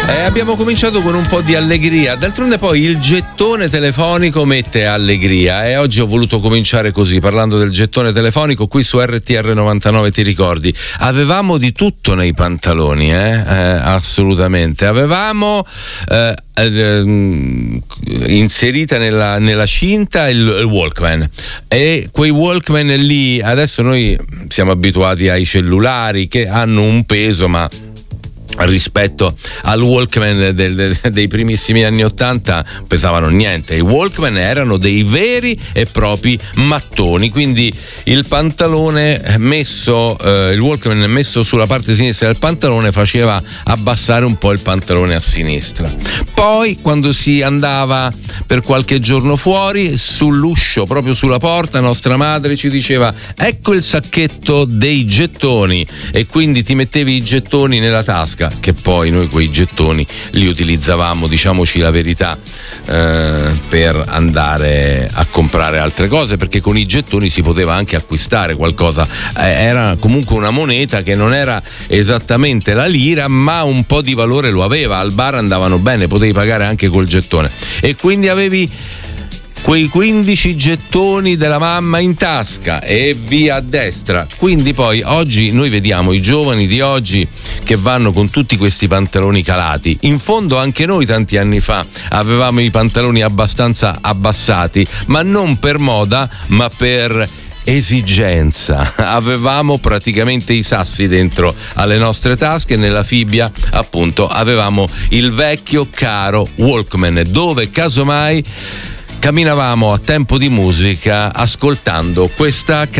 Abbiamo cominciato con un po' di allegria, d'altronde poi il gettone telefonico mette allegria e oggi ho voluto cominciare così, parlando del gettone telefonico qui su RTR 99. Ti ricordi? Avevamo di tutto nei pantaloni, assolutamente. Avevamo inserita nella cinta il Walkman, e quei Walkman lì, adesso noi siamo abituati ai cellulari che hanno un peso, ma rispetto al Walkman dei primissimi anni 80 pesavano niente. I Walkman erano dei veri e propri mattoni, quindi il pantalone messo, il Walkman messo sulla parte sinistra del pantalone faceva abbassare un po' il pantalone a sinistra. Poi quando si andava per qualche giorno fuori, sull'uscio, proprio sulla porta, nostra madre ci diceva: ecco il sacchetto dei gettoni, e quindi ti mettevi i gettoni nella tasca, che poi noi quei gettoni li utilizzavamo, diciamoci la verità, per andare a comprare altre cose, perché con i gettoni si poteva anche acquistare qualcosa, era comunque una moneta che non era esattamente la lira, ma un po' di valore lo aveva, al bar andavano bene, potevi pagare anche col gettone, e quindi avevi quei 15 gettoni della mamma in tasca e via a destra. Quindi poi oggi noi vediamo i giovani di oggi che vanno con tutti questi pantaloni calati. In fondo anche noi tanti anni fa avevamo i pantaloni abbastanza abbassati, ma non per moda, ma per esigenza. Avevamo praticamente i sassi dentro alle nostre tasche, nella fibbia appunto avevamo il vecchio caro Walkman, dove casomai camminavamo a tempo di musica ascoltando questa canzone.